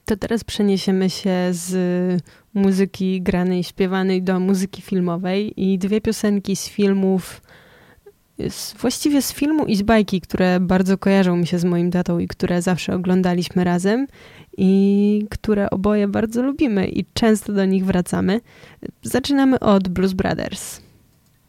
To teraz przeniesiemy się z muzyki granej, śpiewanej do muzyki filmowej i dwie piosenki z filmów, właściwie z filmu i z bajki, które bardzo kojarzą mi się z moim tatą i które zawsze oglądaliśmy razem i które oboje bardzo lubimy i często do nich wracamy. Zaczynamy od Blues Brothers.